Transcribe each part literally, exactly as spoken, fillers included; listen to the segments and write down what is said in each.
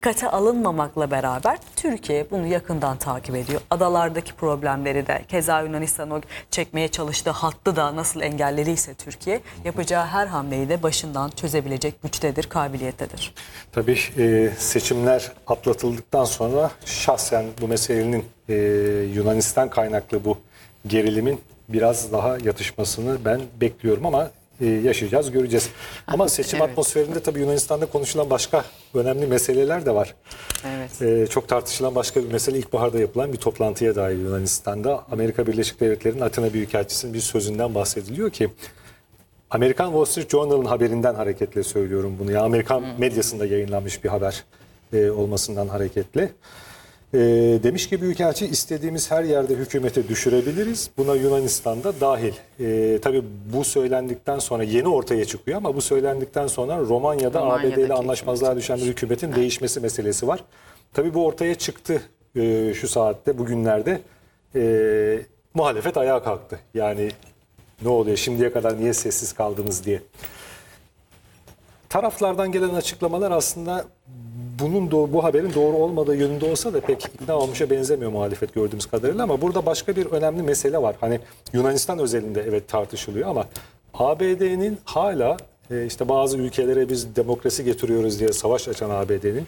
dikkate alınmamakla beraber Türkiye bunu yakından takip ediyor. Adalardaki problemleri de, keza Yunanistan o çekmeye çalıştığı hattı da nasıl engellediyse Türkiye, yapacağı her hamleyi de başından çözebilecek güçtedir, kabiliyettedir. Tabii e, seçimler atlatıldıktan sonra şahsen bu meselenin e, Yunanistan kaynaklı bu gerilimin biraz daha yatışmasını ben bekliyorum ama e, yaşayacağız, göreceğiz. Ama seçim Evet. atmosferinde tabii Yunanistan'da konuşulan başka önemli meseleler de var. Evet. E, çok tartışılan başka bir mesele ilkbaharda yapılan bir toplantıya dair Yunanistan'da Amerika Birleşik Devletleri'nin Atina Büyükelçisi'nin bir sözünden bahsediliyor ki Amerikan Wall Street Journal'ın haberinden hareketle söylüyorum bunu. Yani Amerikan medyasında yayınlanmış bir haber e, olmasından hareketle. E, demiş ki Büyükelçi istediğimiz her yerde hükümeti düşürebiliriz. Buna Yunanistan'da dahil. E, tabii bu söylendikten sonra yeni ortaya çıkıyor ama bu söylendikten sonra Romanya'da A B D ile anlaşmazlığa düşen bir hükümetin evet. değişmesi meselesi var. Tabii bu ortaya çıktı e, şu saatte, bugünlerde. E, muhalefet ayağa kalktı. Yani ne oluyor şimdiye kadar niye sessiz kaldınız diye. Taraflardan gelen açıklamalar aslında bunun doğru, bu haberin doğru olmadığı yönünde olsa da pek ikna olmuşa benzemiyor muhalefet gördüğümüz kadarıyla, ama burada başka bir önemli mesele var. Hani Yunanistan özelinde evet tartışılıyor ama A B D'nin hala e, işte bazı ülkelere biz demokrasi getiriyoruz diye savaş açan A B D'nin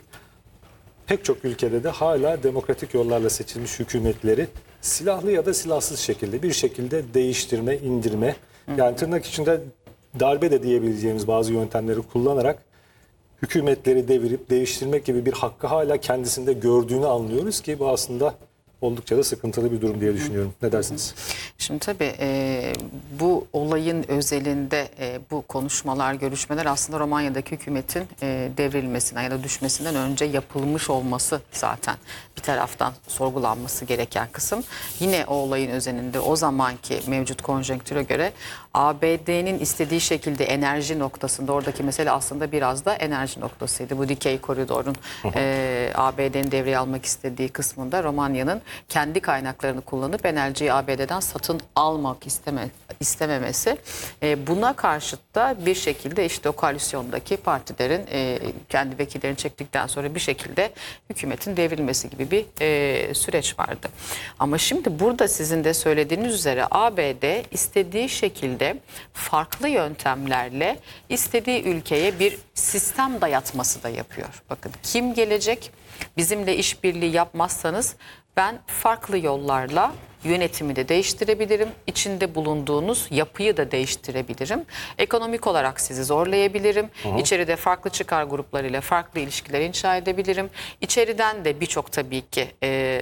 pek çok ülkede de hala demokratik yollarla seçilmiş hükümetleri silahlı ya da silahsız şekilde bir şekilde değiştirme, indirme, yani tırnak içinde darbe de diyebileceğimiz bazı yöntemleri kullanarak hükümetleri devirip değiştirmek gibi bir hakkı hala kendisinde gördüğünü anlıyoruz ki bu aslında oldukça da sıkıntılı bir durum diye düşünüyorum. Ne dersiniz? Şimdi tabii e, bu olayın özelinde e, bu konuşmalar, görüşmeler aslında Romanya'daki hükümetin e, devrilmesinden ya da düşmesinden önce yapılmış olması zaten bir taraftan sorgulanması gereken kısım. Yine o olayın özelinde o zamanki mevcut konjonktüre göre A B D'nin istediği şekilde enerji noktasında, oradaki mesele aslında biraz da enerji noktasıydı. Bu dikey koridorun e, A B D'nin devreye almak istediği kısmında Romanya'nın kendi kaynaklarını kullanıp enerjiyi A B D'den satın almak isteme, istememesi. E, buna karşıt da bir şekilde işte o koalisyondaki partilerin e, kendi vekillerini çektikten sonra bir şekilde hükümetin devrilmesi gibi bir e, süreç vardı. Ama şimdi burada sizin de söylediğiniz üzere A B D istediği şekilde farklı yöntemlerle istediği ülkeye bir sistem dayatması da yapıyor. Bakın, kim gelecek? Bizimle işbirliği yapmazsanız ben farklı yollarla yönetimi de değiştirebilirim. İçinde bulunduğunuz yapıyı da değiştirebilirim. Ekonomik olarak sizi zorlayabilirim. Aha. İçeride farklı çıkar gruplarıyla farklı ilişkiler inşa edebilirim. İçeriden de birçok tabii ki e,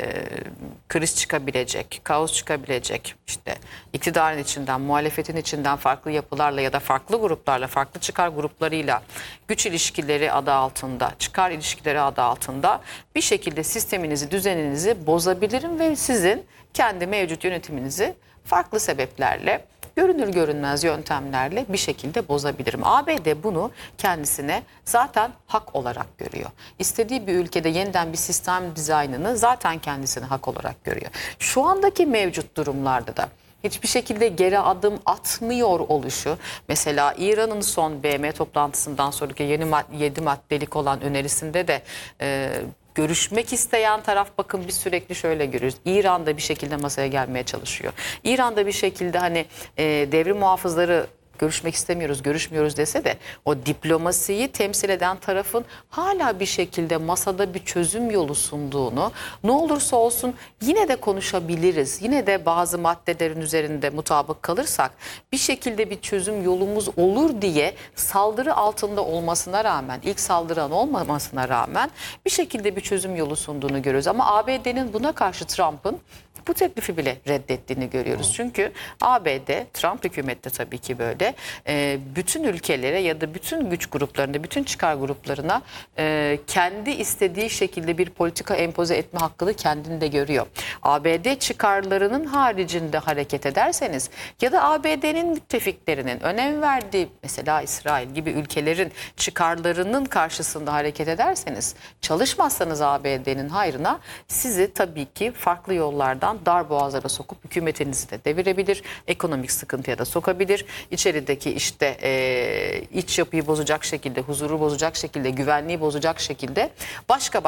kriz çıkabilecek, kaos çıkabilecek, işte iktidarın içinden, muhalefetin içinden farklı yapılarla ya da farklı gruplarla, farklı çıkar gruplarıyla güç ilişkileri adı altında, çıkar ilişkileri adı altında bir şekilde sisteminizi, düzeninizi bozabilirim ve sizin kendi mevcut yönetiminizi farklı sebeplerle, görünür görünmez yöntemlerle bir şekilde bozabilirim. A B D bunu kendisine zaten hak olarak görüyor. İstediği bir ülkede yeniden bir sistem dizaynını zaten kendisine hak olarak görüyor. Şu andaki mevcut durumlarda da hiçbir şekilde geri adım atmıyor oluşu, mesela İran'ın son B M toplantısından sonraki yeni yedi maddelik olan önerisinde de e, görüşmek isteyen taraf, bakın biz sürekli şöyle görüyoruz. İran'da bir şekilde masaya gelmeye çalışıyor. İran'da bir şekilde hani e, devrim muhafızları görüşmek istemiyoruz, görüşmüyoruz dese de o diplomasiyi temsil eden tarafın hala bir şekilde masada bir çözüm yolu sunduğunu, ne olursa olsun yine de konuşabiliriz, yine de bazı maddelerin üzerinde mutabık kalırsak bir şekilde bir çözüm yolumuz olur diye saldırı altında olmasına rağmen, ilk saldıran olmamasına rağmen bir şekilde bir çözüm yolu sunduğunu görüyoruz. Ama A B D'nin buna karşı Trump'ın bu teklifi bile reddettiğini görüyoruz. Çünkü A B D, Trump hükümette tabii ki böyle, bütün ülkelere ya da bütün güç gruplarında, bütün çıkar gruplarına kendi istediği şekilde bir politika empoze etme hakkını kendinde görüyor. A B D çıkarlarının haricinde hareket ederseniz ya da A B D'nin müttefiklerinin önem verdiği mesela İsrail gibi ülkelerin çıkarlarının karşısında hareket ederseniz, çalışmazsanız A B D'nin hayrına, sizi tabii ki farklı yollardan dar boğazlara sokup hükümetinizi de devirebilir, ekonomik sıkıntıya da sokabilir. İçerideki işte e, iç yapıyı bozacak şekilde, huzuru bozacak şekilde, güvenliği bozacak şekilde başka